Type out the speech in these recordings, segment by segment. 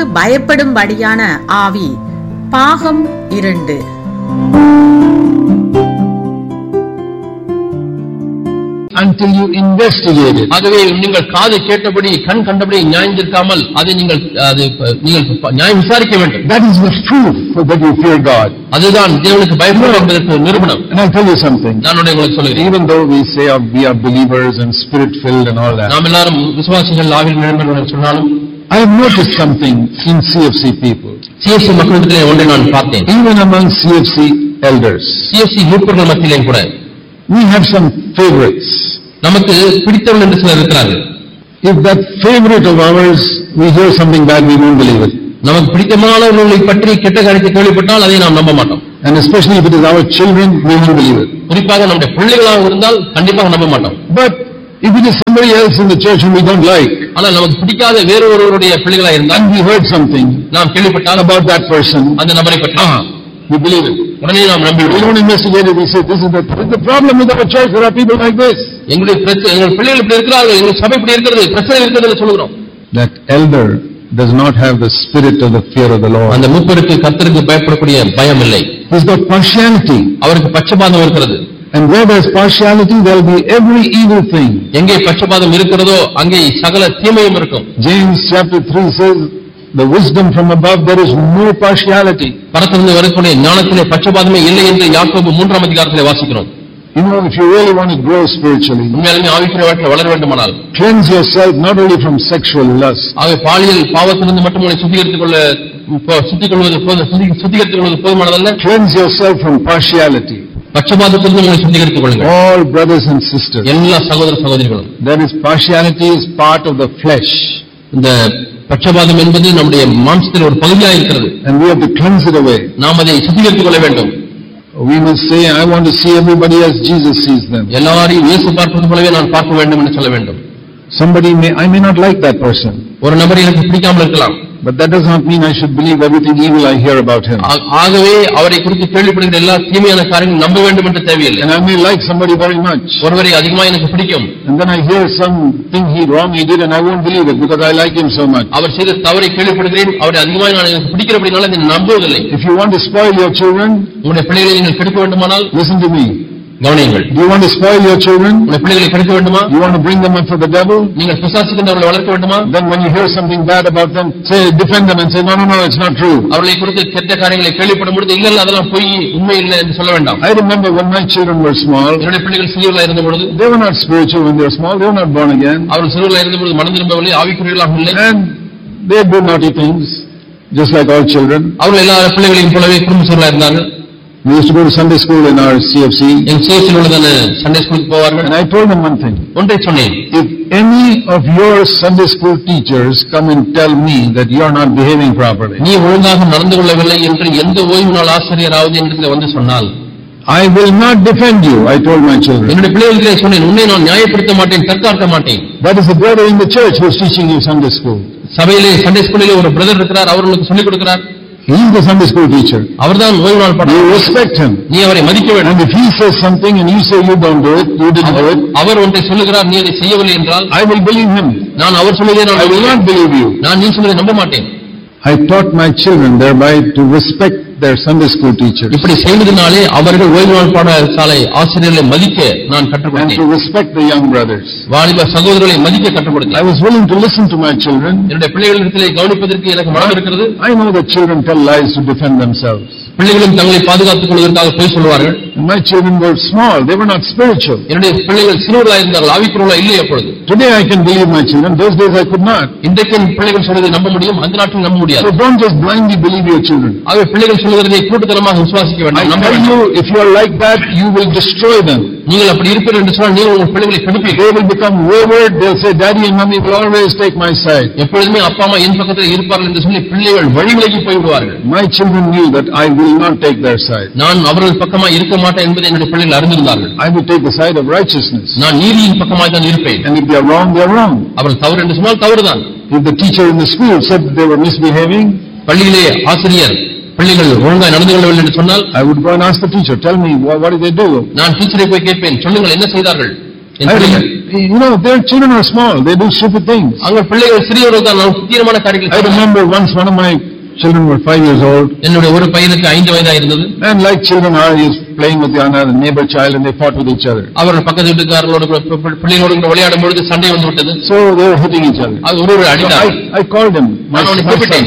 பயப்படும்படியான ஆவி. பாகம் 2. Until you investigate it. ஆகவே நீங்கள் காது கேட்டபடி கண் கண்டபடி நியாயம் தீர்க்காமல் அதை நீங்கள் நியாயம் விசாரிக்க வேண்டும். That is the proof that you fear God. அதுதான் தேவனுக்கு பயப்படுவது என்பதற்கு நிரூபணம். And I'll tell you something. நான் உங்களுக்கு சொல்கிறேன். Even though we say we are believers and spirit filled and all that. நாம் எல்லாரும் விசுவாசிகள் ஆவியில் நிரம்பினவர்கள் சொன்னாலும் I have noticed something in CFC people. CFC மக்களிடத்திலே ஒன்றை நான் பார்த்தேன். Even among CFC elders. CFC மூப்பர்கள் மத்தியிலே கூட we have some favorites. நமக்கு பிடித்தவர்கள் என்று சிலர் இருக்கிறார்கள். If that favorite of ours we hear something bad, we won't believe it. நமக்கு பிடித்தமானவர்களை பற்றி கெட்ட காரியத்தை கேள்விப்பட்டால் அதை நாம் நம்ப மாட்டோம். And especially if it is our children, we won't believe it. குறிப்பாக நம்முடைய பிள்ளைகளாக இருந்தால் கண்டிப்பாக நம்ப மாட்டோம். But if it is somebody else in the church whom we don't like, ஆனால் நமக்கு பிடிக்காத வேறு ஒருவருடைய பிள்ளைகளாக இருந்தால், and we heard something நாம் கேள்விப்பட்டால் about that person, அந்த நபரை பற்றி we believe it. உடனே நாம் நம்பிவிடுவோம். We don't investigate it. We say this is the problem with our church. There are people like this. எங்களுடைய எங்கள் பிள்ளைகள் இப்படி இருக்கிறார்கள், எங்கள் சபை இப்படி இருக்கிறது, பிரச்சனை இருக்கிறது சொல்கிறோம். That elder does not have the spirit of the fear of the Lord. அந்த மூப்பருக்கு கர்த்தருக்கு பயப்படக்கூடிய பயம் இல்லை. He's got partiality. அவருக்கு பட்சபாதம் இருக்கிறது. And where there is partiality, there will be every evil thing. எங்கே பட்சபாதம் இருக்கிறதோ அங்கே சகல தீமையும் இருக்கும். James chapter 3 says, the wisdom from above, there is no partiality. பரத்திலிருந்து வரக்கூடிய ஞானத்திலே பட்சபாதமே இல்லை என்று யாக்கோபு 3ஆம் அதிகாரத்திலே வாசிக்கிறோம். You know, if you really want to grow spiritually, உண்மையாலுமே ஆவிக்குரிய வாழ்க்கையில் வளர வேண்டுமானால் cleanse yourself not only from sexual lust. ஆகவே பாலியல் பாவத்திலிருந்து மட்டும் உன்னை சுத்திகரித்துக் கொள்வது போதுமானதல்ல. Cleanse yourself from partiality. பட்சபாதத்திலிருந்து உங்களை சுத்திகரித்துக் கொள்ளுங்கள். All brothers and sisters. எல்லா சகோதர சகோதரிகளும். There is partiality is part of the flesh. இந்த பட்சபாதம் என்பது நம்முடைய மாம்சத்தில் ஒரு பகுதியாக இருக்கிறது. And we have to cleanse it away. நாம் அதை சுத்திகரித்துக் கொள்ள வேண்டும். We must say, I want to see everybody as Jesus sees them. எல்லாரையும் இயேசு பார்ப்பது போலவே நான் பார்க்க வேண்டும் என்று சொல்ல வேண்டும். I may not like that person. ஒரு நபரை எனக்கு பிடிக்காமல் இருக்கலாம். But that does not mean I should believe everything evil I hear about him. ஆகவே அவரை குறித்து கேள்விப்படுகிற எல்லா தீமையான காரியங்களும் நம்ப வேண்டும் என்று தேவையில்லை. And I may like somebody very much. ஒருவரை அதிகமாக எனக்கு பிடிக்கும். And then I hear something he did and I won't believe it because I like him so much. அவர் செய்த தவறை கேள்விப்படுகிறேன், அவரை அதிகமாக நான் எனக்கு பிடிக்கிறபடினால அதை நம்புவதில்லை. If you want to spoil your children, உங்களுடைய பிள்ளைகளை நீங்கள் கெடுக்க வேண்டுமானால் listen to me. கவனியுங்கள். Do you want to spoil your children? உங்களுடைய பிள்ளைகளை கெடுக்க வேண்டுமா? You want to bring them up for the devil? நீங்கள் பிசாசுக்கு அவர்களை வளர்க்க வேண்டுமா? Then when you hear something bad about them, defend them and say no, it's not true. அவர்களை குறித்து கெட்ட காரியங்களை கேள்விப்படும் பொழுது இல்ல அதெல்லாம் பொய், உண்மை இல்லை என்று சொல்ல வேண்டாம். I remember when my children were small, என்னுடைய பிள்ளைகள் சிறுவர்களாக இருந்த பொழுது, they were not spiritual when they were small. They were not born again. அவர்கள் சிறுவர்களாக இருந்த பொழுது மனம் திரும்பவில்லை, ஆவிக்குரியவர்களாக இல்லை. And they do naughty things just like all children. அவர்கள் எல்லா பிள்ளைகளையும் போலவே குடும்ப சிறுவர்களாக இருந்தார்கள். We used to go to Sunday school in our CFC. N CFC உள்ளதான சண்டே ஸ்கூலுக்கு போவார்கள். And I told them one thing. ஒன்றை சொன்னேன். If any of your Sunday school teachers come and tell me that you are not behaving properly, நீ ஒழுங்காக நடந்து கொள்ளவில்லை என்று எந்த ஓய்வு நாள் ஆசிரியராவது என்று வந்து சொன்னால், I will not defend you, I told my children. என்னுடைய பிள்ளைகளுக்கு சொன்னேன், உன்னை நான் நியாயப்படுத்த மாட்டேன், தற்காக்க மாட்டேன். That is a brother in the church who is teaching you Sunday school. சபையிலே சண்டே ஸ்கூலிலே ஒரு பிரதர் இருக்கிறார், அவர் உங்களுக்கு சொல்லிக் கொடுக்கிறார். He is the Sunday school teacher. அவர்தான் ஓய்வு நாள் பாடம். You respect him. நீ அவரை மதிக்க வேண்டும். And if he says something and you say you don't do it, you didn't do it, அவர் ஒன்றை சொல்லுகிறார், நீ அதை செய்யவில்லை என்றால், I will believe him. நான் அவர் சொல்வதை I will not believe you. நான் நீ சொல்வதை நம்ப மாட்டேன். I taught my children thereby to respect their Sunday school teachers. இப்படி செய்வதனாலே அவர்கள் ஓய்வு நாள் பாடசாலை ஆசிரியர்களை மதிக்க நான் கற்றுக் And கொடுத்தேன். to respect the young brothers. வாலிப சகோதரர்களை மதிக்க கற்றுக் கொடுத்தேன். I was willing to listen to my children. என்னுடைய பிள்ளைகளிடத்திலே கவனிப்பதற்கு எனக்கு மனம் இருக்கிறது. I know that children tell lies to defend themselves. பிள்ளைகளும் தங்களை பாதுகாத்துக் கொள்வதற்காக பொய் சொல்வார்கள். My children were small, they were not spiritual. என்னுடைய பிள்ளைகள் சிறுவர்களாக இருந்தார்கள், ஆவிக்குரியவர்களாக இல்லை. அப்பொழுது Today I can believe my children, those days I could not. இன்றைக்கு பிள்ளைகள் சொல்வதை நம்ப முடியும், அந்த நாட்டில் நம்ப முடியாது. So don't just blindly believe your children. ஆகவே பிள்ளைகள் சொல்வதை கூட்டுத்தனமாக விசுவாசிக்க I வேண்டாம். tell you, if you are like that, you will destroy them. நீங்கள் அப்படி இருப்பீர்கள் என்று சொன்னால் நீங்கள் உங்கள் பிள்ளைகளை கெடுப்பீர்கள். They will become wayward. They'll say, Daddy and Mommy will always take my side. எப்பொழுதுமே அப்பா அம்மா என் பக்கத்தில் இருப்பார்கள் என்று சொல்லி பிள்ளைகள் வழிவிலகி போய்விடுவார்கள். My children knew that I will not take their side. நான் அவர்கள் பக்கமா இருக்க மாட்டேன் என்பதை என்னுடைய பிள்ளைகள் அறிந்திருந்தார்கள். I will take the side of righteousness. நான் நீதியின் பக்கமாக தான் இருப்பேன். And if they are wrong, they are wrong. அவர்கள் தவறு என்று சொன்னால் தவறுதான். If the teacher in the school said they were misbehaving, பள்ளியிலே ஆசிரியர் பிள்ளைகள் ஒழுங்காய் நடந்து கொள்ளவில்லை என்று சொன்னால், I would go and ask the teacher, tell me what did they do? நான் டீச்சரை போய் கேட்பேன், சொல்லுங்கள் என்ன செய்தார்கள். their children are small. They do stupid things. அங்க பிள்ளைகள் சிறியவர்கள் தான் தீரமான காரியங்களை I remember once one of my children were 5 years old. என்னுடைய ஒரு பையனுக்கு 5 வயதா இருந்தது. And like children are, he was playing with the other neighbor child and they fought with each other. அவர்கள் பக்கத்து வீட்டுக்காரர்களோடு பிள்ளைகளோடு விளையாடும் பொழுது சண்டை வந்து விட்டது. So they were hitting each other. அது ஒருவர் அடித்தார். I called him. நான் அவனை கூப்பிட்டேன்.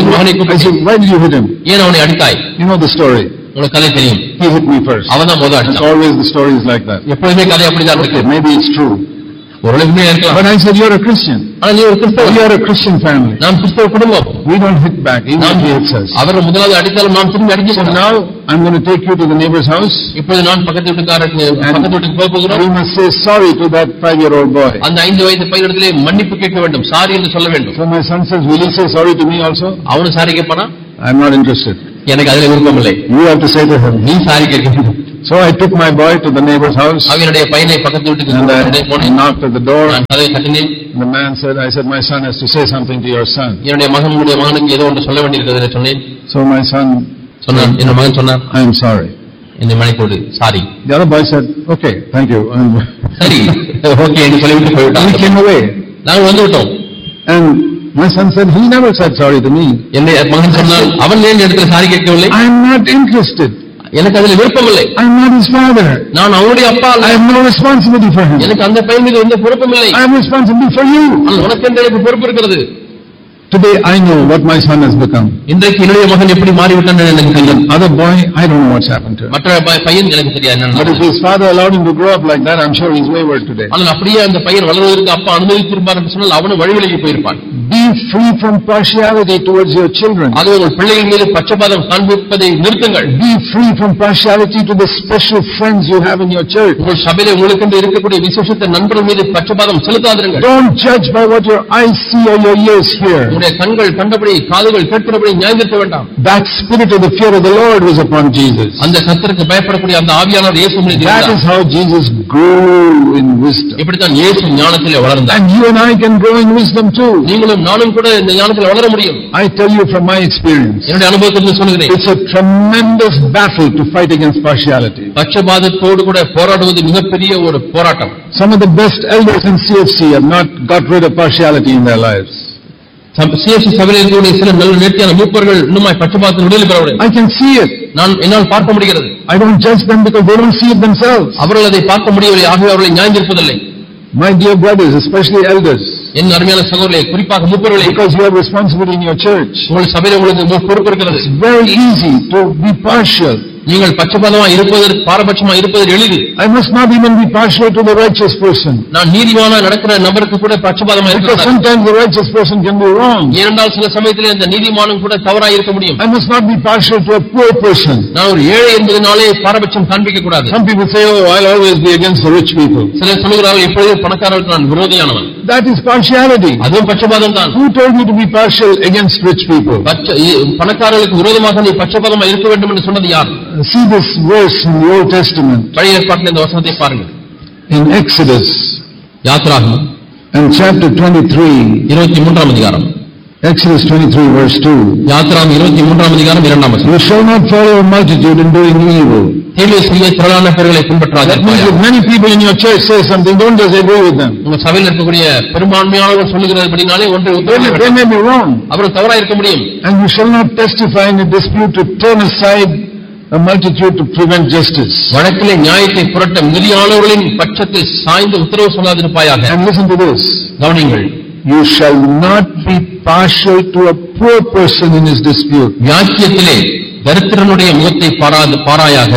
I said, why did you hit him? ஏன் அவனை அடித்தாய்? You know the story. உங்களுக்கு கதை தெரியும். He hit me first. அவன் தான் முதல்ல அடிச்சான். Always the story is like that. எப்பொழுதுமே கதை அப்படிதான் இருக்கு. Maybe it's true. ஒருவேளை இருக்கலாம். But I said, you're a Christian. ஆனா நீ ஒரு கிறிஸ்தவன். We are a Christian family. நாம் கிறிஸ்தவ குடும்பம். We don't hit back, even if he hits us. அவர் முதலாவது அடித்தாலும் நாம் திரும்பி அடிக்க So now I'm going to take you to the neighbor's house. இப்பொழுது நான் பக்கத்து வீட்டுக்கு போக போகிறோம். We must say sorry to that 5-year-old boy. அந்த 5 வயது பையனிடத்திலே மன்னிப்பு கேட்க வேண்டும். சாரி என்று சொல்ல வேண்டும். So my son says, will you say sorry to me also? அவனு சாரி கேட்பானா? I'm not interested. எனக்கு அதுல விருப்பம் இல்லை. You have to say to him. நீ சாரி கேட்க வேண்டும். So I took my boy to the neighbor's house. அவனுடைய பையனை பக்கத்து வீட்டுக்கு I knocked at the door. கதவை தட்டினேன். The man said, I said, my son has to say something to your son. என்னுடைய மகனுக்கு ஏதோ ஒன்று சொல்ல வேண்டியிருக்கிறது சொன்னேன். So my son சொன்னான், என் மகன் சொன்னான், I am sorry. என்னை மன்னிப்போடு sorry. The other boy said, okay, thank you. சரி, ஓகே என்று சொல்லிவிட்டு போய்விட்டான். We came away. நாங்கள் வந்து விட்டோம். And my son said, he never said sorry to me. என்னுடைய மகன் சொன்னான், அவன் ஏன் இடத்துல சாரி கேட்கவில்லை? I am not interested. எனக்கு அதுல விருப்பம் இல்லை. I am not his father. நான் அவனுடைய அப்பா அல்ல. I have no responsibility for him. எனக்கு அந்த பையன் மீது எந்த பொறுப்பும் இல்லை. I am responsible for you. உனக்கு எனக்கு பொறுப்பு இருக்கிறது. Today I know what my son has become. இன்றைக்கு என்னுடைய மகன் எப்படி மாறிவிட்டான் எனக்கு தெரியும். Other boy, I don't know what's happened to him. மற்ற பையன் எனக்கு தெரியாது என்ன. But if his father allowed him to grow up like that, I'm sure he's wayward today. ஆனால் அப்படியே அந்த பையன் வளர்வதற்கு அப்பா அனுமதித்திருப்பார் என்று சொன்னால் அவனும் வழிவிலகி போயிருப்பான். Be free from partiality towards your children. அது உங்கள் பிள்ளைகள் மீது பட்சபாதம் காண்பிப்பதை நிறுத்துங்கள். Be free from partiality to the special friends you have in your church. உங்கள் சபையிலே உங்களுக்கு இருக்கக்கூடிய விசேஷத்த நண்பர்கள் மீது பட்சபாதம் செலுத்தாதீர்கள். Don't judge by what your eyes see or your ears hear. உங்களுடைய கண்கள் கண்டபடி காதுகள் கேட்கிறபடி நியாயந்தீர்க்க வேண்டாம். That spirit of the fear of the Lord was upon Jesus. அந்த கர்த்தருக்கு பயப்படக்கூடிய அந்த ஆவியானவர் இயேசு மீது இருந்தார். That is how Jesus grew in wisdom. இப்படி தான் இயேசு ஞானத்திலே வளர்ந்தார். And you and I can grow in wisdom too. நீங்களும் நானும் கூட இந்த ஞானத்திலே வளர முடியும். I tell you from my experience. என்னுடைய அனுபவத்திலிருந்து சொல்கிறேன். It's a tremendous battle to fight against partiality. பட்சபாதத்தோடு கூட போராடுவது மிகப்பெரிய ஒரு போராட்டம். Some of the best elders in CFC have not got rid of partiality in their lives. CFC சபையில் இருக்கக்கூடிய சில நல்ல நேர்த்தியான மூப்பர்கள் இன்னும் பட்சபாதத்தில் விடுதலை பெறவில்லை. I can see it. நான் என்னால் பார்க்க முடிகிறது. I don't judge them because they don't see it themselves. அவர்கள் அதை பார்க்க முடியவில்லை, ஆகவே அவர்களை நியாயந்தீர்ப்பதில்லை. My dear brothers, especially elders, என் அருமையான சகோதரர்களே, குறிப்பாக மூப்பர்களே, because you have responsibility in your church, உங்கள் சபையில் உங்களுக்கு பொறுப்பு இருக்கிறது. It's very easy to be partial. நீங்கள் பட்சபாதமாக இருப்பதற்கு பாரபட்சமாக இருப்பது எளிது. I must not even be partial to the righteous person. நான் நீதிமானாக நடக்கிற நபருக்கு கூட பட்சபாதமாக இருக்க Because sometimes the righteous person can be wrong. ஏனென்றால் சில சமயத்திலே அந்த நீதிமானும் கூட தவறாக இருக்க முடியும். I must not be partial to a poor person. நான் ஒரு ஏழை என்பதனாலே பாரபட்சம் காண்பிக்க கூடாது. Some people say, oh, I'll always be against the rich people. சிலர் சொல்கிறார்கள் எப்பொழுதும் பணக்காரர்களுக்கு நான் விரோதியானவன். That is partiality. அதுவும் பட்சபாதம் தான். Who told you to be partial against rich people? பணக்காரர்களுக்கு விரோதமாக நீ பட்சபாதமாக இருக்க வேண்டும் என்று சொன்னது யார்? See this verse in the Old Testament. பழைய ஏற்பாட்டில் இந்த வசனத்தை பாருங்கள். In Exodus, யாத்ராகமம் and chapter 23, 23ஆம் அதிகாரம். Exodus 23 verse 2. யாத்ராகமம் 23ஆம் அதிகாரம் 2ஆம் வசனம். You shall not follow a multitude in doing evil. தீமை செய்ய திரளான பேர்களை பின்பற்றாதே. That means if many people in your church say something, don't just agree with them. உங்க சபையில் இருக்கக்கூடிய பெரும்பான்மையானவர்கள் சொல்லுகிறபடினாலே ஒன்றை They may be wrong. அவர்கள் தவறாக இருக்க முடியும். And you shall not testify in a dispute to turn aside a multitude to prevent justice. வழக்கிலே நியாயத்தை புரட்ட மிகுதியானவர்களின் பட்சத்தில் சாய்ந்து உத்தரவு சொல்லாதிருப்பாயாக. And listen to this. கவனியுங்கள். You shall not be partial to a poor person in his dispute. வாக்கியத்திலே தரித்திரனுடைய முகத்தை பாராயாக.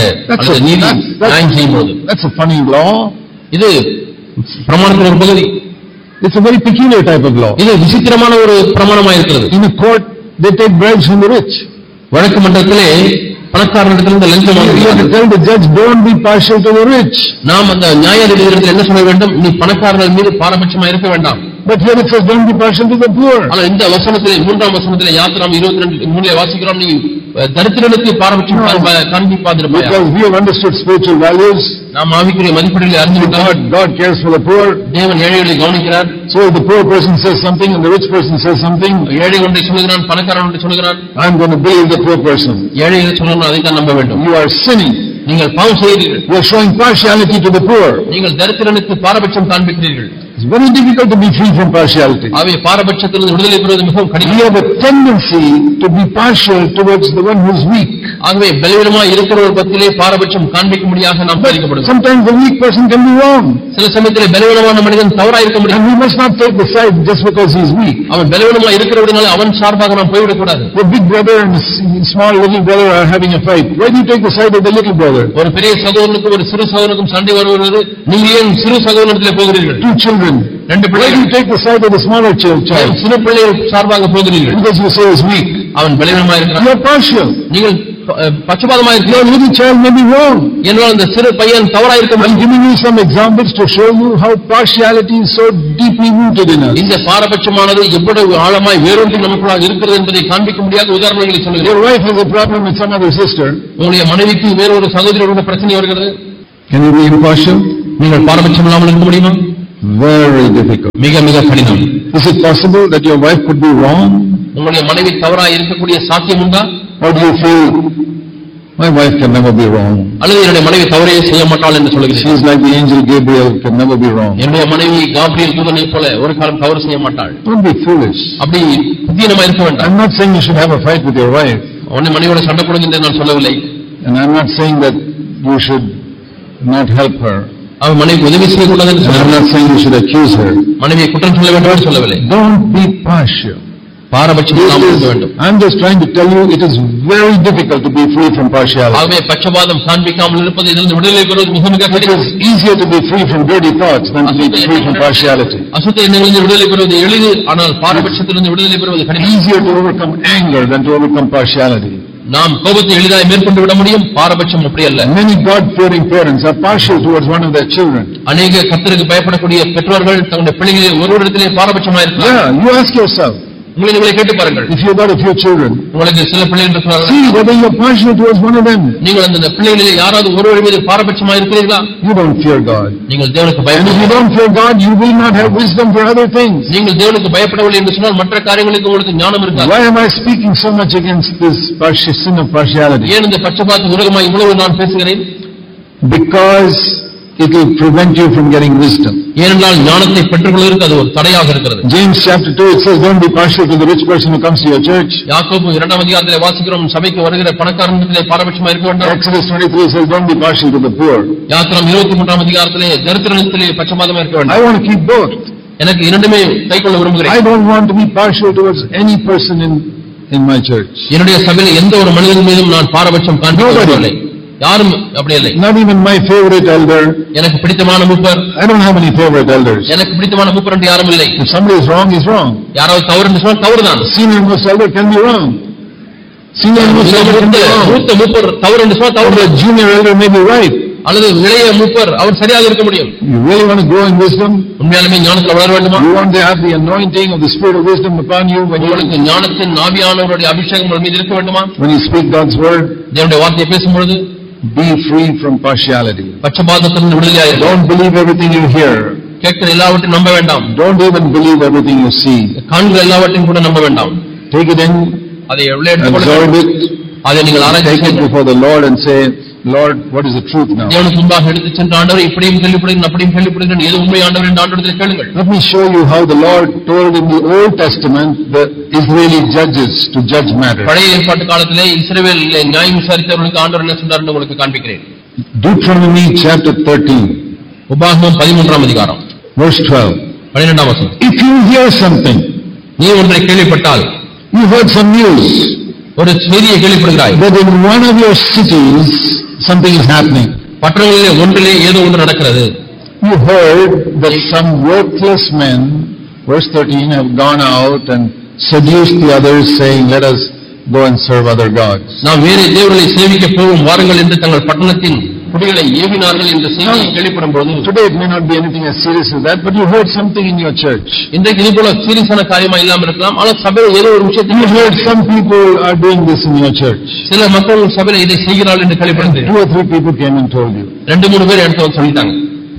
நியாயம் செய்யும்போது. That's a funny law. இது பிரமாணத்தின் ஒரு பகுதி. It's a very peculiar type of law. இது விசித்திரமான ஒரு பிரமாணமாக இருக்கிறது. In a court, they take bribes from the rich. வழக்கு மன்றத்திலே பணக்காரர்களிடத்திலிருந்து லஞ்சம் வாங்குகிறார்கள். Tell the judge, don't be partial to the rich. நாம் அந்த நியாயாதிபதியிடத்தில் என்ன சொல்ல வேண்டும்? நீ பணக்காரர்கள் மீது பாரபட்சமாக இருக்க வேண்டாம். But here it says, don't be partial to the poor. ஆனால் இந்த வசனத்திலே 3ஆம் வசனத்திலே யாத்ராகமம் 22:3 வாசிக்கிறோம், நீ தரித்திரனுக்கு பாரபட்சம் காண்பிப்பாதிருப்பாய். Because we have understood spiritual values. நாம் ஆவிக்குரிய மதிப்பீடுகளை அறிந்துவிட்டோம். God cares for the poor. தேவன் ஏழைகளை கவனிக்கிறார். So if the poor person says something and the rich person says something, ஏழை ஒன்றை சொல்கிறான், பணக்காரன் ஒன்றை சொல்கிறான், I'm going to believe the poor person. ஏழைகளை சொல்லணும், அதை தான் நம்ப வேண்டும். You are sinning. நீங்கள் பாவம் செய்கிறீர்கள். You are showing partiality to the poor. நீங்கள் தரித்திரனுக்கு பாரபட்சம் காண்பிக்கிறீர்கள். It's very difficult to be free from partiality. ஆகவே பாரபட்சத்திலிருந்து விடுதலை பெறுவது மிகவும் We கடினம். have a tendency to be partial towards the one who is weak. ஆகவே பலவீனமாய் இருக்கிற ஒரு பத்திலே பாரபட்சம் காண்பிக்கும்படியாக நாம் பாதிக்கப்படுகிறோம். Sometimes the weak person can be wrong. சில சமயத்திலே பலவீனமான மனிதன் தவறாக இருக்க முடியும். And we must not take the side just because he is weak. அவன் பலவீனமாய் இருக்கிறபடினால அவன் சார்பாக நாம் போய்விடக் கூடாது. The big brother and the small little brother are having a fight. Why do you take the side of the little brother? ஒரு பெரிய சகோதரனுக்கும் ஒரு சிறு சகோதரனுக்கும் சண்டை வருவது, நீங்க ஏன் சிறு சகோதரனிடத்திலே போகிறீர்கள்? Two children. ரெண்டு Why do பிள்ளைகள், you take the side of the smaller child? சிறு பிள்ளைகள் சார்பாக போகிறீர்கள். Because you say he's weak. அவன் பலவீனமாய் You இருக்கிறான். are partial. நீங்கள் பட்சபாதமாய் Your இருக்கிறீர்கள். little child may be wrong. என்றால் அந்த சிறு பையன் தவறாக இருக்க I'm முடியும். giving you some examples to show you how partiality is so deeply rooted in us. இந்த பாரபட்சமானது எவ்வளவு ஆழமாய் வேரூன்றி நமக்குள்ளாக இருக்கிறது என்பதை காண்பிக்க முடியாத உதாரணங்களை சொல்லுகிறேன். Your wife has a problem with some other sister. உங்களுடைய மனைவிக்கு வேறொரு சகோதரியோட பிரச்சனை வருகிறது. Can you be impartial? நீங்கள் பாரபட்சம் இல்லாமல் இருக்க முடியுமா? Very difficult. மிக மிக கடினம். Is it possible that your wife could be wrong? உங்களுடைய மனைவி தவறாக இருக்கக்கூடிய சாத்தியம் உண்டா? Or do you feel, my wife can never be wrong? அல்லது என்னுடைய மனைவி தவறே செய்ய மாட்டாள் என்று She சொல்லுகிறேன். is like the angel Gabriel, can never be wrong. என்னுடைய மனைவி காபிரியல் தூதனை போல ஒரு காலம் தவறு செய்ய மாட்டாள். Don't be foolish. அப்படி புத்தியனமா இருக்க வேண்டாம். I'm not saying you should have a fight with your wife. உன்னை மனைவியோட சண்டை போடுங்க என்று நான் சொல்லவில்லை. And I'm not saying that you should not help her. அவன் மனைவி உதவி செய்யக்கூடாது என்று And I'm சொல்லவில்லை. not saying you should accuse her. மனைவியை குற்றம் சொல்ல வேண்டும் என்று சொல்லவில்லை. Don't be partial. பாரபட்சம் இல்லாமல் இருக்க வேண்டும். I'm just trying to tell you it is very difficult to be free from partiality. ஆகவே பட்சபாதம் காண்பிக்காமல் இருப்பது இதிலிருந்து விடுதலை பெறுவது மிக மிக It கடினம். is easier to be free from dirty thoughts than to be free from partiality. அசுத்த எண்ணங்களிலிருந்து விடுதலை பெறுவது எளிது, ஆனால் பாரபட்சத்திலிருந்து விடுதலை பெறுவது கடினம். Easier to overcome anger than to overcome partiality. நாம் கோபத்தை எளிதாக மேற்கொண்டு விட முடியும், பாரபட்சம் அப்படி அல்ல. Many God-fearing parents are partial towards one of their children. அநேக கர்த்தருக்கு பயப்படக்கூடிய பெற்றோர்கள் தங்களுடைய பிள்ளைகளை ஒருவரிடத்திலே பாரபட்சமாக இருக்கிறார்கள். Yeah, you ask yourself, உங்களை நீங்களே கேட்டு பாருங்கள். if you've got a few children, உங்களுக்கு சில பிள்ளைகள் இருக்கிறார்கள், see whether you're partial towards one of them. நீங்கள் அந்த பிள்ளைகளிலே யாராவது ஒருவர் மீது பாரபட்சமாக இருக்கிறீர்களா? You don't fear God. நீங்கள் தேவனுக்கு And if you பயப்பட don't fear God, you will not have wisdom for other things. நீங்கள் தேவனுக்கு பயப்படவில்லை என்று சொன்னால் மற்ற காரியங்களுக்கு உங்களுக்கு ஞானம் இருக்காது. Why am I speaking so much against this sin of partiality? ஏன் இந்த பட்சபாத உலகமாய் இவ்வளவு நான் பேசுகிறேன்? Because it will prevent you from getting wisdom. ஏனென்றால் ஞானத்தை பெற்றுக்கொள்வதற்கு அது ஒரு தடையாக இருக்கிறது. James chapter 2, it says, don't be partial to the rich person who comes to your church. யாக்கோபு 2ஆம் அதிகாரத்திலே வாசிக்கிறோம், சபைக்கு வருகிற பணக்காரனிடத்திலே பாரபட்சமாக இருக்க வேண்டாம். Exodus 23 says, don't be partial to the poor. யாத்திரம் 23ஆம் அதிகாரத்திலே தரித்திரனிடத்திலே பட்சபாதமாக இருக்க வேண்டாம். I want to keep both. எனக்கு இரண்டுமே கைக்கொள்ள விரும்புகிறேன். I don't want to be partial towards any person in my church. என்னுடைய சபையில் எந்த ஒரு மனிதன் மீதும் நான் பாரபட்சம் காண்பிக்கவில்லை. யாரும் அப்படி இல்லை. Not even my favorite elder. எனக்கு பிடித்தமான மூப்பர். I don't have any favorite elders. எனக்கு பிடித்தமான மூப்பர் என்று யாரும் இல்லை. If somebody is wrong, he's wrong. யாராவது தவறு என்று சொன்னால் தவறுதான். Senior most elder can be wrong. Senior most elder can be wrong. மூத்த மூப்பர் தவறு என்று சொன்னால் Or தவறு. the junior elder may be right. அல்லது இளைய மூப்பர் அவர் சரியாக இருக்க முடியும். You really want to grow in wisdom? உண்மையாலுமே ஞானத்தில் வளர வேண்டுமா? You want to have the anointing of the spirit of wisdom upon you உங்களுக்கு ஞானத்தின் ஆவியானவருடைய அபிஷேகம் உங்கள் மீது இருக்க வேண்டுமா? when you speak God's word? தேவனுடைய வார்த்தையை பேசும்பொழுது Be free from partiality. பட்சபாதத்திலிருந்து விடுதலையாக இரு. Don't believe everything you hear. கேட்கிற எல்லாவற்றையும் நம்ப வேண்டாம். Don't even believe everything you see. காண்கிற எல்லாவற்றையும் கூட நம்ப வேண்டாம். Take it in, அதை உள்ளே absorb எடுத்துக்கொள்ளுங்கள். it, அதை நீங்கள் take ஆராய்ச்சி it செய்யுங்கள். before the Lord and say, Lord, what is the truth now? தேவனுக்கு முன்பாக எடுத்துச் சென்ற ஆண்டவரை இப்படியும் கேள்விப்படுகிறேன் அப்படியும் கேள்விப்படுகிறேன், எது உண்மை ஆண்டவர் என்று ஆண்டவரிடத்தில் கேளுங்கள். Let me show you how the Lord told in the Old Testament the Israeli judges to judge matters. பழைய ஏற்பாட்டு காலத்திலே இஸ்ரவேலிலே நியாயம் விசாரித்தவர்களுக்கு ஆண்டவர் என்ன சொன்னார் என்று உங்களுக்கு காண்பிக்கிறேன். Deuteronomy chapter 13, உபாகமம் 13ஆம் அதிகாரம் verse 12. 12ஆம் வசனம். If you hear something, நீ ஒன்றை கேள்விப்பட்டால், you heard some news, ஒரு செய்தியை கேள்விப்படுகிறாய், that in one of your cities something is happening. பட்டணங்களிலே ஒன்றிலே ஏதோ ஒன்று நடக்கிறது. You heard that some worthless men, verse 13, have gone out and seduced the others, saying, let us go and serve other gods. நாம் வேறு தேவர்களை சேவிக்க போவோம் வாருங்கள் என்று தங்கள் பட்டணத்தின் குடிகளை ஏவினார்கள் என்ற செய்தியை கேள்விப்படும் போது, Today it may not be anything as serious as that, but you heard something in your church. இன்றைக்கு இது போல சீரியஸான காரியமா இல்லாமல் இருக்கலாம், ஆனால் சபையில் ஏதோ ஒரு You விஷயத்தை heard some people are doing this in your church. சில மக்கள் சபையில் இதை செய்கிறாள் என்று கேள்விப்படுது. 2 or 3 people came and told you. 2-3 பேர் எடுத்து வந்து சொல்லிட்டாங்க.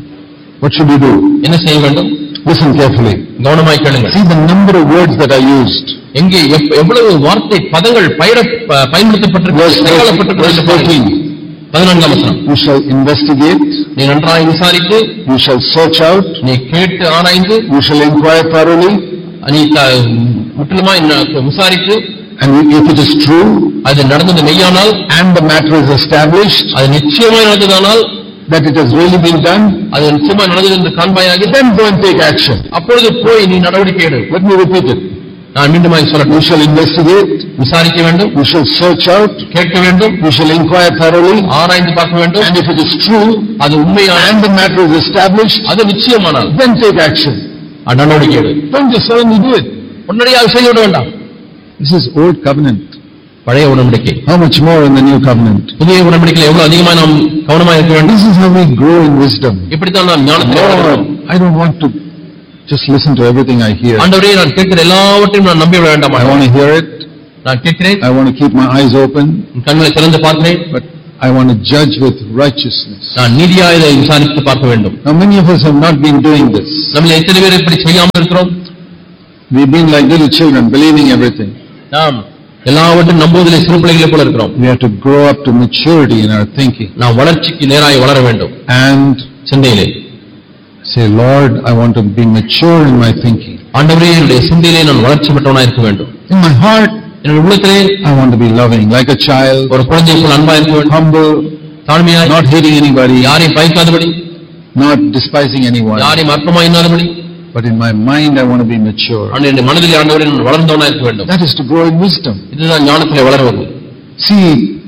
What should you do? என்ன செய்ய வேண்டும்? Listen carefully. கவனமாய் கேளுங்கள். See the number of words that are used. எங்கே எவ்வளவு வார்த்தை பதங்கள் Verse 14. 14ஆம் வசனம். You shall investigate, நீ நன்றாய் விசாரித்து, you shall search out, நீ கேட்டு ஆராய்ந்து, you shall inquire thoroughly, நீ முற்றிலுமாய் விசாரித்து, and if it is true, அது நடந்தது மெய்யானால், and the matter is established, அது நிச்சயமாய் நடந்ததானால், that it has really been done, அது நிச்சயமாய் நடந்தது என்று காண்பாயாக, then go and take action. அப்பொழுது போய் நீ நடவடிக்கை எடு. Let me repeat it. நான் மீண்டுமாய் சொல்லட்டும். You shall investigate, விசாரிக்க வேண்டும், you shall search out, கேட்க வேண்டும், you shall inquire thoroughly, ஆராய்ந்து பார்க்க வேண்டும், and if it is true, அது உண்மையான, and the matter is established, அது நிச்சயமானால், then take action. நடவடிக்கை எடு. Don't just suddenly do it. உடனடியாக செய்ய விட வேண்டாம். This is old covenant. பழைய உடன்படிக்கை. How much more in the new covenant? புதிய உடன்படிக்கையில் எவ்வளவு அதிகமாக நாம் கவனமாக இருக்க வேண்டும். This is how we grow in wisdom. இப்படித்தான் நாம் ஞானத்தில் வளருகிறோம். I don't want to just listen to everything I hear. ஆண்டவரே, நான் கேட்கிற எல்லாவற்றையும் நான் நம்பி விட வேண்டாம். I want to hear it. நான் கேட்கிறேன். I want to keep my eyes open. கண்களை திறந்து பார்க்கிறேன். But I want to judge with righteousness. நான் நீதியாக இதை விசாரித்து பார்க்க வேண்டும். Now many of us have not been doing this. நம்மள எத்தனை பேர் இப்படி செய்யாமல் இருக்கிறோம்? We've been like little children, believing everything. நாம் எல்லாவற்றையும் நம்புவதிலே சிறு பிள்ளைகளை போல இருக்கிறோம். We have to grow up to maturity in our thinking. நாம் வளர்ச்சிக்கு நேராய் வளர வேண்டும். And சிந்தையிலே say, Lord, I want to be mature in my thinking. ஆண்டவரே, என்னுடைய சிந்தையிலே நான் வளர்ச்சி பெற்றவனாய் இருக்க வேண்டும். In my heart, என்னுடைய உள்ளத்திலே I want to be loving, like a child, ஒரு குழந்தை போல அன்பாய் இருக்க வேண்டும். humble, தாழ்மையாய், not hating anybody, யாரையும் பகைக்காதபடி, not despising anyone. யாரையும் அற்பமாய் எண்ணாதபடி. But in my mind, I want to be mature. என்னுடைய மனதிலே ஆண்டவரே நான் வளர்ந்தவனாய் இருக்க வேண்டும். That is to grow in wisdom. இதுதான் ஞானத்திலே வளருவது. See,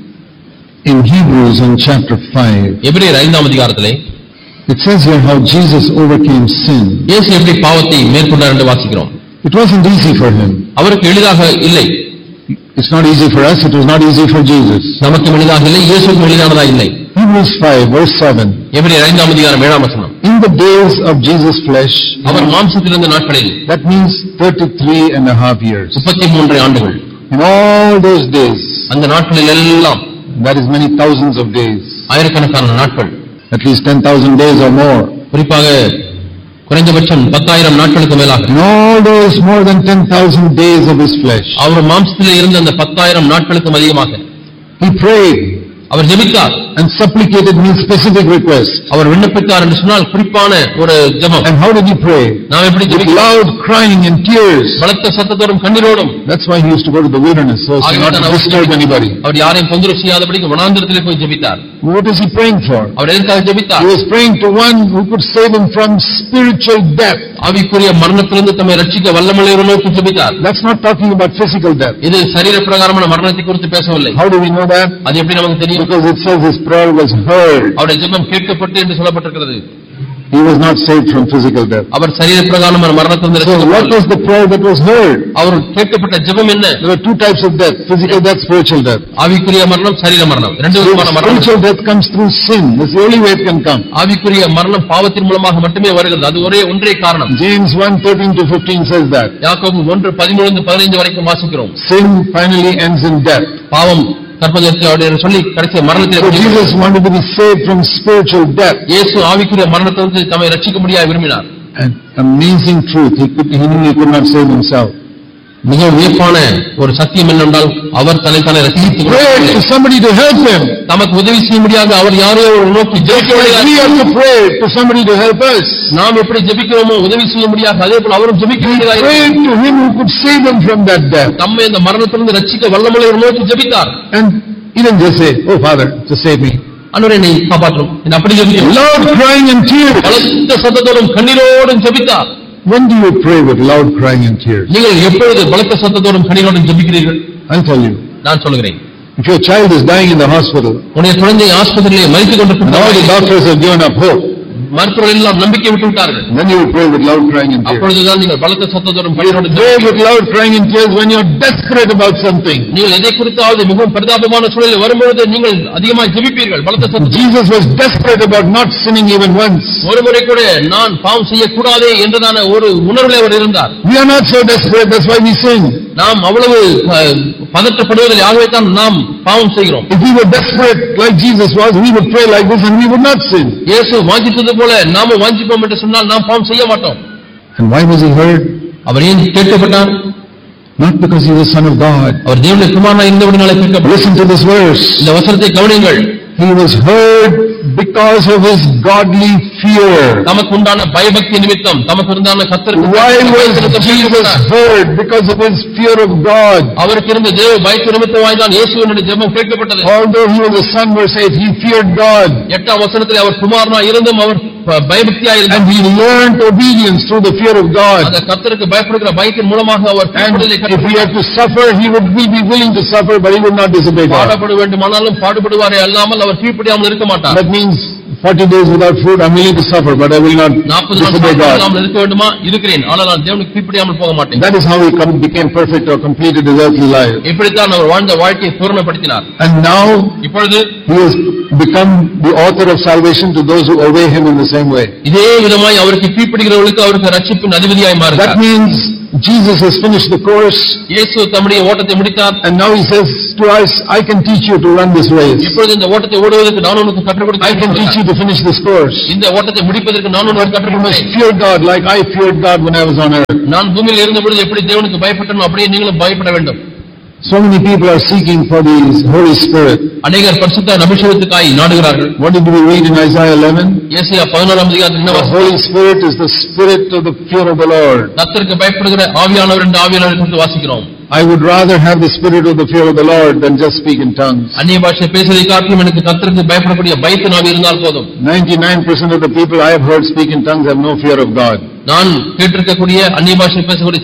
in Hebrews in chapter 5, எபிரேயர் 5ஆம் அதிகாரத்திலே it says here how Jesus overcame sin. இயேசு எப்படி பாவத்தை மேற்கொண்டார் என்று வாசிக்கிறோம். It wasn't easy for him. அவருக்கு எளிதாக இல்லை. It's not easy for us. It was not easy for Jesus. நமக்கு எளிதாக இல்லை, இயேசுவுக்கு எளிதானதா இல்லை. Hebrews 5 verse 7. எபிரேயர் 5ஆம் அதிகாரம் 7ஆம் வசனம். In the days of Jesus' flesh, அவர் மாம்சத்தில் இருந்த நாட்களில், that means 33.5 years. 33 ஆண்டுகள். In all those days, அந்த நாட்களில் எல்லாம், that is many thousands of days, ஆயிரக்கணக்கான நாட்கள், at least 10,000 days or more. குறிப்பாக குறைந்தபட்சம் 10,000 நாட்களுக்கு மேலாக, In all those more than 10,000 days of his flesh, அவர் மாம்சத்தில் இருந்த அந்த 10,000 நாட்களுக்கும் அதிகமாக he prayed அவர் ஜெபித்தார். and supplicated means specific request. அவர் விண்ணப்பித்தார் என்று சொன்னால் குறிப்பான ஒரு ஜெபம். And how did he pray? நாம் எப்படி With ஜெபிக்கிறோம்? loud crying and tears. பலத்த சத்தத்தோடும் கண்ணீரோடும். That's why he used to go to the wilderness, so as not to disturb anybody. அவர் யாரையும் தொந்தரவு செய்யாதபடிக்கு வனாந்திரத்திலே போய் ஜெபித்தார். What is he praying for? அவர் எதற்காக ஜெபித்தார்? He was praying to one who could save him from spiritual death. ஆவிக்குரிய மரணத்திலிருந்து தம்மை ரட்சிக்க வல்லமையுள்ளவரை நோக்கி ஜெபித்தார். That's not talking about physical death. இது சரீர பிரகாரமான மரணத்தை குறித்து பேசவில்லை. How do we know that? அது எப்படி நமக்கு தெரியும்? Because it says his prayer was heard. அவருடைய ஜெபம் கேட்கப்பட்டு என்று சொல்லப்பட்டிருக்கிறது. He was not saved from physical death. அவர் சரீர பிரகாரமான மரணத்திலிருந்து So what ரட்சிக்கப்பட்டார். was the prayer that was heard? அவர் கேட்கப்பட்ட ஜெபம் என்ன? There were two types of death: physical death, spiritual death. ஆவிக்குரிய மரணம், சரீர மரணம். ரெண்டு விதமான மரணம். Spiritual death comes through sin. That's the only way it can come. ஆவிக்குரிய மரணம் பாவத்தின் மூலமாக மட்டுமே வருகிறது. அது ஒரே காரணம். James 1:13-15 says that. யாக்கோபு 1:13-15 வரைக்கும் வாசிக்கிறோம். Sin finally ends in death. பாவம் கற்பதற்கு சொல்லி கடைசி மரணத்தில். So Jesus wanted to be saved from spiritual death. இயேசு ஆவிக்குரிய மரணத்திலிருந்து தம்மை ரட்சிக்க முடியாது விரும்பினார். An amazing truth. He knew he could not save himself. மிக வியப்பான ஒரு சத்தியம் என்னென்றால் அவர் தன்னைத்தானே ரட்சித்துக் Prayed to somebody to help him. நமக்கு உதவி செய்ய முடியாது. அவர் யாரையோ நோக்கி We have to pray to somebody to help us. நாம் எப்படி ஜெபிக்கிறோமோ உதவி செய்ய முடியாது. அதே போல அவரும் ஜெபிக்க வேண்டியதாக Prayed to him who could save him from that death. தம்மை இந்த மரணத்திலிருந்து ரட்சிக்க வல்லமையுள்ளவரை நோக்கி ஜெபித்தார். And he didn't just say, "Oh Father, just save me." ஆண்டவரே என்னை காப்பாற்றும். அப்படி ஜெபிக்க Loud crying and tears. பலத்த சத்தத்தோடும் கண்ணீரோடும் ஜெபித்தார். When do you pray with loud crying and tears? நீங்கள் எப்பொழுது பலத்த சத்தத்தோடும் கண்ணீரோடும் ஜெபிக்கிறீர்கள்? I'll tell you. நான் சொல்கிறேன். If your child is dying in the hospital, உன்னுடைய குழந்தை ஆஸ்பத்திரியிலே மரித்துக் and all the கொண்டிருக்கிறார், doctors have given up hope, மருத்துவர்கள் எல்லாம் நம்பிக்கை விட்டு விட்டார்கள், then you will pray with loud crying and tears. அப்பொழுதுதான் நீங்கள் பலத்த சத்தத்தோடும் கண்ணீரோடும் Pray with loud crying and tears when you're desperate about something. நீங்கள் எதை குறித்தாவது மிகவும் பரிதாபமான சூழலில் வரும்பொழுது நீங்கள் அதிகமாக ஜெபிப்பீர்கள். பலத்த சத்தம். Jesus was desperate about not sinning even once. ஒரு முறை கூட நான் பாவம் செய்யக்கூடாதே என்றதான ஒரு உணர்வில் அவர் இருந்தார். We are not so desperate, that's why we sin. நாம் அவ்வளவு பதற்றப்படுவதில் ஆகவே தான் நாம் பாவம் செய்கிறோம். If we were desperate like Jesus was, we would pray like this and we would not sin. இயேசு வாஞ்சித்தது போல நாமும் வாஞ்சிப்போம் என்று சொன்னால் நாம் பாவம் செய்ய மாட்டோம். And why was he heard? அவர் ஏன் கேட்கப்பட்டார்? Not because he was Son of God. அவர் தேவனுடைய குமாரனாய் இருந்தபடியால் கேட்கப்பட்டார். Listen to this verse. இந்த வசனத்தை கவனியுங்கள். He was heard because of his godly fear. நமக்கு உண்டான பயபக்தி நிமித்தம் நமக்கு உண்டான கர்த்தருக்கு Why was Jesus heard? Because of his fear of God. அவருக்கு இருந்த தேவ பயத்து நிமித்தமாய் தான் இயேசுவினுடைய ஜெபம் கேட்கப்பட்டது. Although he was a son, verse 8, he feared God. 8ஆம் வசனத்திலே அவர் குமாரனாய் இருந்தும் அவர் பயபக்தியாய் இருந்தார். And he learned obedience through the fear of God. அந்த கர்த்தருக்கு பயப்படுகிற பயத்தின் மூலமாக அவர் கீழ்ப்படிதலை And if he had to suffer, he would be willing to suffer, but he would not disobey God. பாடுபட வேண்டுமானாலும் பாடுபடுவாரே அல்லாமல் அவர் கீழ்ப்படியாமல் இருக்க மாட்டார். That means 40 days without food, I'm willing to suffer, but I will not disobey God. 40 நாள் இருக்க வேண்டுமா இருக்கிறேன், ஆனால் நான் தேவனுக்கு கீழ்ப்படியாமல் போக மாட்டேன். That is how he became perfect or completed his earthly life. இப்படித்தான் அவர் வாழ்ந்த வாழ்க்கையை பூரணப்படுத்தினார். And now இப்பொழுது he has become the author of salvation to those who obey him in the same way. இதே விதமாய் அவருக்கு கீழ்ப்படிகிறவர்களுக்கு அவருக்கு ரட்சிப்பின் அதிபதியாய் மாறுகிறார். That means Jesus has finished the course. இயேசு தம்முடைய ஓட்டத்தை முடித்தார். And now he says to us, I can teach you to run this race. இப்பொழுது இந்த ஓட்டத்தை ஓடுவதற்கு நான் உனக்கு கற்றுக் கொடுக்கிறேன். I can teach you to finish this course. இந்த ஓட்டத்தை முடிப்பதற்கு நான் உனக்கு கற்றுக் You must கொடுக்கிறேன். fear God like I feared God when I was on earth. நான் பூமியில் இருந்தபொழுது எப்படி தேவனுக்கு பயப்பட்டனோ அப்படியே நீங்களும் பயப்பட வேண்டும். So many people are seeking for the Holy Spirit. அநேகர் பரிசுத்த அபிஷேகத்துக்காய் நாடுகிறார்கள். What did we read in Isaiah 11? ஏசாயா 11ஆம் அதிகாரத்தில் The Holy Spirit is the spirit of the fear of the Lord. கர்த்தருக்கு பயப்படுகிற ஆவியானவர் என்று ஆவியானவரை குறித்து வாசிக்கிறோம். I would rather have the spirit of the fear of the Lord than just speak in tongues. அந்நிய பாஷை பேசுவதை காட்டிலும் எனக்கு கர்த்தருக்கு பயப்படக்கூடிய பயத்தின் ஆவி இருந்தால் போதும். 99% of the people I have heard speak in tongues have no fear of God. நான் கேட்டிருக்கக்கூடிய அந்நிய பாஷை பேசக்கூடிய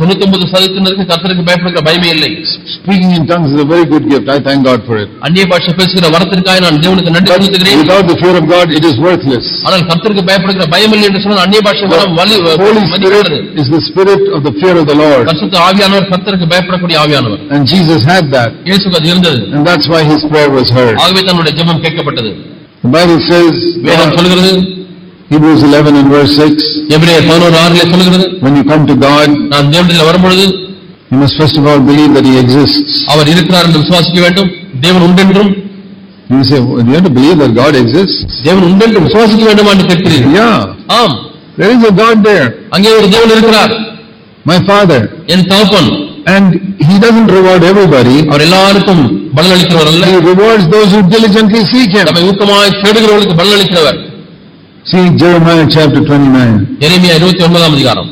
99% கர்த்தருக்கு பயப்படுகிற பயமே இல்லை. Speaking in tongues is a very good gift. I thank God for it. அந்நிய பாஷை பேசுகிற வரத்திற்காக நான் தேவனுக்கு நன்றி செலுத்துகிறேன். Without the fear of God, it is worthless. ஆனால் கர்த்தருக்கு பயப்படுகிற பயம் இல்லை என்று சொன்னால் அந்நிய பாஷை வரம் Holy Spirit is the spirit of the fear of the Lord. பரிசுத்த ஆவியானவர் கர்த்தருக்கு பயப்படக்கூடிய ஆவியானவர். And Jesus had that. இயேசுக்கு அது இருந்தது. And that's why his prayer was heard. ஆகவே தன்னுடைய ஜெபம் கேட்கப்பட்டது. The Bible says, வேதம் சொல்கிறது, Hebrews 11 and verse 6, எபிரேயர் 11:6 சொல்கிறது, when you come to God, நான் தேவனிடத்தில் வரும்பொழுது you must first of all believe that he exists. அவர் இருக்கிறார் என்று விசுவாசிக்க வேண்டும். தேவன் உண்டென்றும். You say, you have to believe that God exists? தேவன் உண்டென்று விசுவாசிக்க வேண்டும் என்று கேட்கிறீர்கள். Yeah. ஆம், There is a God there. அங்கே ஒரு தேவன் இருக்கிறார். My Father. என் தகப்பன். And he doesn't reward everybody. அவர் எல்லாருக்கும் பலனளிக்கிறவர் அல்ல. He rewards those who diligently seek him. நம்மை ஊக்கமாய் தேடுகிறவர்களுக்கு பலனளிக்கிறவர். See Jeremiah chapter 29. எரேமியா 29ஆம் அதிகாரம்.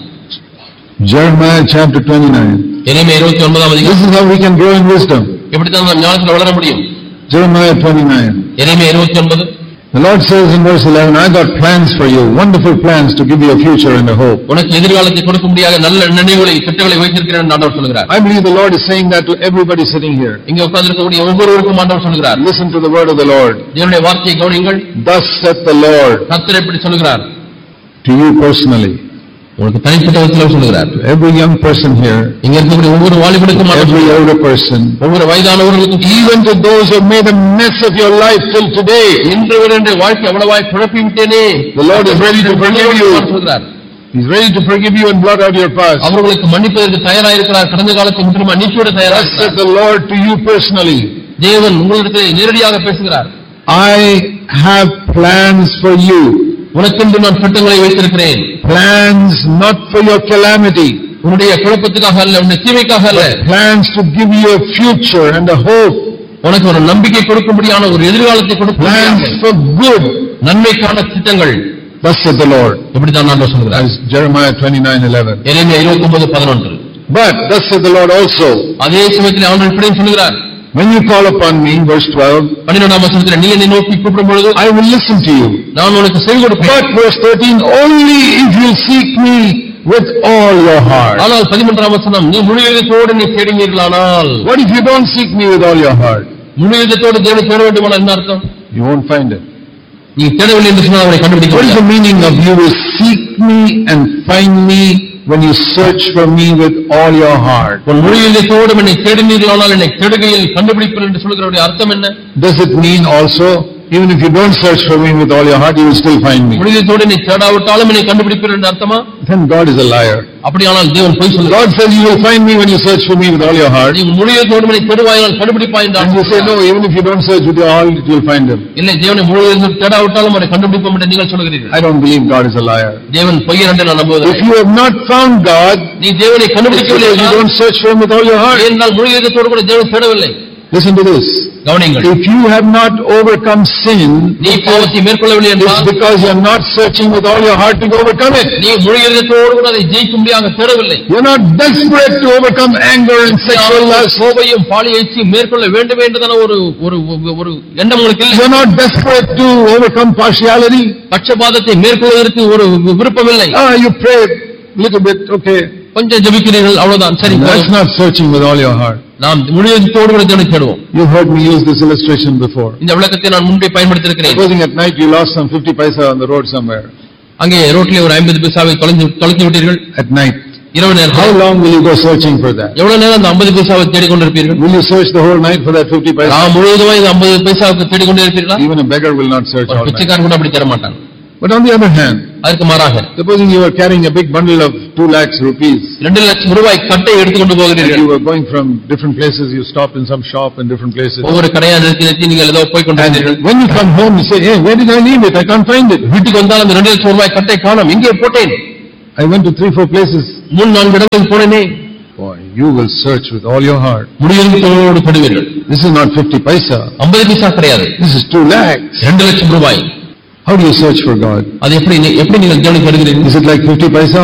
Jeremiah chapter 29. எரேமியா 29ஆம் அதிகாரம். This is how we can grow in wisdom. எப்படித்தான் நாம் ஞானத்தில் வளர முடியும்? Jeremiah 29. Jeremiah 29. The Lord says in verse 11, I got plans for you, wonderful plans to give you a future and a hope. உனக்கு எதிர்காலத்தை கொடுக்க முடியாத நல்ல நினைவுகளை திட்டங்களை வைத்திருக்கிறேன் என்று ஆண்டவர் சொல்கிறார். I believe the Lord is saying that to everybody sitting here. இங்கே உட்கார்ந்திருக்கக்கூடிய ஒவ்வொருவருக்கும் ஆண்டவர் சொல்கிறார். Listen to the word of the Lord. தேவனுடைய வார்த்தையை கவனியுங்கள். Thus saith the Lord. கர்த்தர் எப்படி சொல்கிறார்? To you personally. உங்களுக்கு தனிப்பட்ட விதத்தில் சொல்கிறார். To every young person here. இங்க இருக்கக்கூடிய ஒவ்வொரு வாலிபனுக்கும், every older person. ஒவ்வொரு வயதானவர்களுக்கும், even to those who have made a mess of your life till today. இன்று வரை என்னுடைய வாழ்க்கை அவ்வளவாய் குழப்பி விட்டேனே. The Lord is ready to forgive you. சொல்கிறார். He is ready to forgive you and blot out your past. அவர்களுக்கு மன்னிப்பதற்கு தயாராக இருக்கிறார். கடந்த காலத்தை முற்றிலும் மன்னிப்போடு தயாராக Thus saith the Lord to you personally. தேவன் உங்களிடத்தில் நேரடியாக பேசுகிறார். I have plans for you. உனக்கென்று நான் திட்டங்களை வைத்திருக்கிறேன். Plans not for your calamity. உன்னுடைய குழப்பத்துக்காக அல்ல, உன்னுடைய தீமைக்காக அல்ல. Plans to give you a future and a hope. உனக்கு ஒரு நம்பிக்கை கொடுக்கும்படியான ஒரு எதிர்காலத்தை கொடுக்க. Plans for good. நன்மைக்கான திட்டங்கள். Thus saith the Lord. இப்படித்தான் ஆண்டவர் சொல்கிறார். As Jeremiah 29:11. Jeremiah 29:11. But thus saith the Lord also. அதே சமயத்தில் ஆண்டவர் இப்படியும் சொல்கிறார். When you call upon me, verse 12, 12ஆம் வசனத்தில் நீ என்னை நோக்கி கூப்பிடும் பொழுது I will listen to you. நான் உனக்கு செவி கொடுப்பேன். But verse 13, only if you seek me with all your heart. ஆனால் 13ஆம் வசனம், நீ முழு இதயத்தோடு நீ தேடினீர்களானால். What if you don't seek me with all your heart? முழு இதயத்தோடு தேவனை தேட வேண்டுமானால் என்ன அர்த்தம்? You won't find it. நீ தேடவில்லை என்று சொன்னால் அவரை கண்டுபிடிக்க What is முடியாது. the meaning of you will seek me and find me when you search for me with all your heart? உன் முழு இதயத்தோடு என்னை தேடினீர்களானால் என்னை தேடுகையில் கண்டுபிடிப்பீர்கள் என்று சொல்கிறவருடைய அர்த்தம் என்ன? Does it mean also, even if you don't search for me with all your heart, you will still find me? முழு இதயத்தோடு என்னை தேடாவிட்டாலும் என்னை கண்டுபிடிப்பீர்கள் என்று அர்த்தமா? Then God is a liar. அப்படியானால் தேவன் பொய் சொல்கிறார். God says you will find me when you search for me with all your heart. நீ முழு இதயத்தோடு என்னை தேடுவாயால் கண்டுபிடிப்பாய் என்று And you say no, even if you don't search with your heart, you will find him. இல்லை, தேவனை முழு இதயத்தோடு தேடாவிட்டாலும் அவரை கண்டுபிடிப்போம் என்று நீங்கள் சொல்கிறீர்கள். I don't believe God is a liar. தேவன் பொய்யர் என்று நான் நம்புவதில்லை. If you have not found God, நீ தேவனை it's கண்டுபிடிக்கவில்லை because you don't search for him with all your heart. ஏனென்றால் முழு இதயத்தோடு கூட தேவனை தேடவில்லை. Listen to this. கவனிங்கள். If you have not overcome sin, நீ பாவத்தை மேற்கொள்ளவில்லை it's என்றால் because you are not searching with all your heart to overcome it. நீ முழு இதயத்தோடு கூட அதை ஜெயிக்க முடியாத தேடவில்லை. You are not desperate to overcome anger and sexual lust. கோபையும் பாலியையும் மேற்கொள்ள வேண்டும் என்றதான ஒரு எண்ணம் உங்களுக்கு இல்லை. You are not desperate to overcome partiality. பட்சபாதத்தை மேற்கொள்வதற்கு ஒரு விருப்பம் இல்லை. You pray little bit, okay. கொஞ்சம் ஜெபிக்கிறீர்கள், அவ்வளவுதான், சரி. That's not searching with all your heart. நாம் முழு இதயத்தோடு கூட தேடுவோம். You heard me use this illustration before. இந்த விளக்கத்தை நான் முன்பே பயன்படுத்தி இருக்கிறேன். Supposing at night you lost some 50 paisa on the road somewhere. அங்கே ரோட்ல ஒரு 50 பைசாவை தொலைத்து விட்டீர்கள். At night. இரவு நேரத்தில். How long will you go searching for that? எவ்வளவு நேரம் அந்த 50 பைசாவை தேடிக் கொண்டிருப்பீர்கள்? Will you search the whole night for that 50 paisa? முழுவதும் இந்த 50 பைசாவுக்கு தேடிக் கொண்டிருப்பீர்களா? Even a beggar will not search all night. பிச்சைக்காரன் கூட அப்படி தேட மாட்டான். But on the other hand, அதற்கு மாறாக, supposing you were carrying a big bundle of 2 lakhs rupees. 2 லட்சம் ரூபாய் கட்டை எடுத்துக்கொண்டு போகிறீர்கள். You were going from different places. You stopped in some shop in different places. ஒவ்வொரு கடையா நிறுத்தி நீங்கள் ஏதோ போய் கொண்டிருந்தீர்கள். When you come home, you say, "Hey, where did I leave it? I can't find it." வீட்டுக்கு வந்தால் அந்த 2 லட்சம் ரூபாய் கட்டை காணோம், எங்கே போட்டேன்? I went to 3-4 places. 3-4 இடங்களுக்கு போனேனே. Boy, you will search with all your heart. முடியதோடு தேடுவீர்கள். This is not 50 paisa. 50 பைசா கிடையாது. This is 2 lakhs. 2 லட்சம் ரூபாய். How do you search for God? அது எப்படி நீங்கள் தேடி தேடுகிறீர்கள்? Is it like 50 paisa